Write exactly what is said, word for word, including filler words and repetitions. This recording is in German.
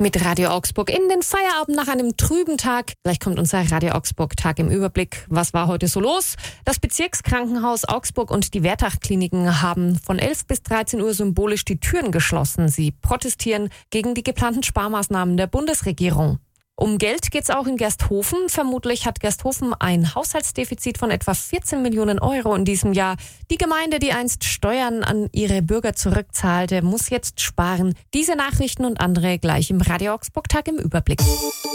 Mit Radio Augsburg in den Feierabend nach einem trüben Tag. Gleich kommt unser Radio Augsburg Tag im Überblick. Was war heute so los? Das Bezirkskrankenhaus Augsburg und die Wertach-Kliniken haben von elf bis dreizehn Uhr symbolisch die Türen geschlossen. Sie protestieren gegen die geplanten Sparmaßnahmen der Bundesregierung. Um Geld geht's auch in Gersthofen. Vermutlich hat Gersthofen ein Haushaltsdefizit von etwa vierzehn Millionen Euro in diesem Jahr. Die Gemeinde, die einst Steuern an ihre Bürger zurückzahlte, muss jetzt sparen. Diese Nachrichten und andere gleich im Radio Augsburg Tag im Überblick.